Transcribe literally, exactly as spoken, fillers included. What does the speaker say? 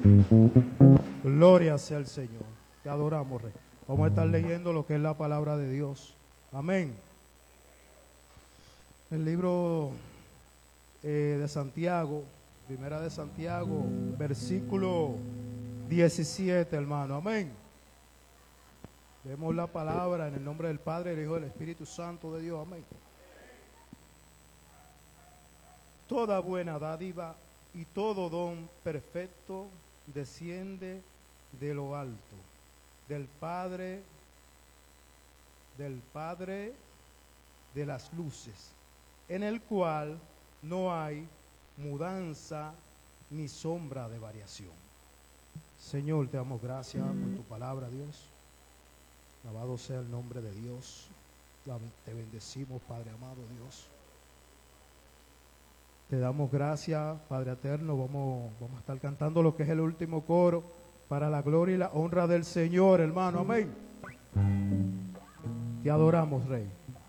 Gloria sea el Señor. Te adoramos, Rey. Vamos a estar leyendo lo que es la palabra de Dios. Amén. El libro eh, de Santiago, primera de Santiago, versículo diecisiete, hermano. Amén. Leemos la palabra en el nombre del Padre, del Hijo y del Espíritu Santo de Dios. Amén. Toda buena dádiva y todo don perfecto desciende de lo alto, del Padre, del Padre de las luces, en el cual no hay mudanza ni sombra de variación. Señor, te damos gracias por tu palabra, Dios. Alabado sea el nombre de Dios. Te bendecimos, Padre amado Dios. Te damos gracias, Padre eterno. Vamos, vamos a estar cantando lo que es el último coro para la gloria y la honra del Señor, hermano. Amén. Te adoramos, Rey.